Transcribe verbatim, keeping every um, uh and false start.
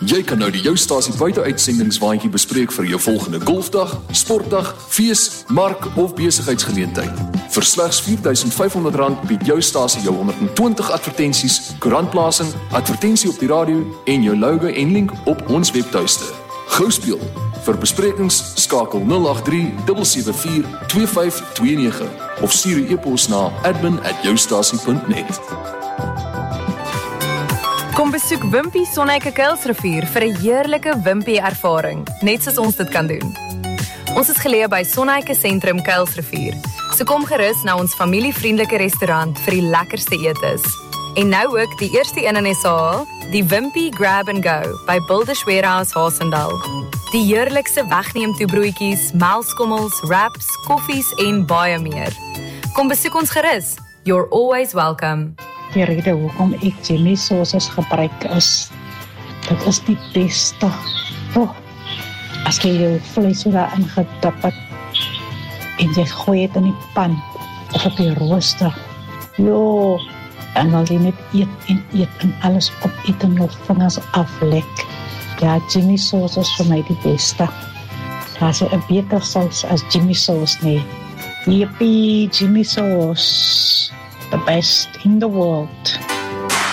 Jy kan nou die Jou Stasie buiteuitsendings-waandjie bespreek vir jou volgende golfdag, sportdag, fees, mark of besigheidsgeleentheid. Vir slegs vier duisend vyf honderd rand bied Jou Stasie jou honderd en twintig advertensies, koerantplasing, advertensie op die radio en jou logo en link op ons webtuiste. Gou speel. Vir besprekings skakel nul agt drie sewe sewe vier twee vyf twee nege of stuur 'n e-pos na admin at joustasie punt net. Kom besoek Wimpy Sonheike Kuilsrivier vir 'n heerlike Wimpy ervaring, net soos ons dit kan doen. Ons is geleë by Sonheike Sentrum Kuilsrivier, so kom gerus na ons familievriendelike restaurant vir die lekkerste etes. En nou ook die eerste een in S A, die Wimpy Grab and Go by Builders Warehouse Haasendal. Die heerlikste wegneem toebroodjies, melkskommels, wraps, koffies en baie meer. Kom besoek ons gerus. You're always welcome. Die rede hoekom ek Jimmy sauces gebruik is, dit is die beste. Oh, as jy jou vlees so daarin gedip het, en jy gooi het in die pan, of op die rooster, jo, en dan jy net eet en eet, en alles op eet en jou vingers aflek. Ja, Jimmy sauce is vir my die beste. Daar is 'n beter saus as Jimmy sauce nie. Yippie, Jimmy sauce. The best in the world.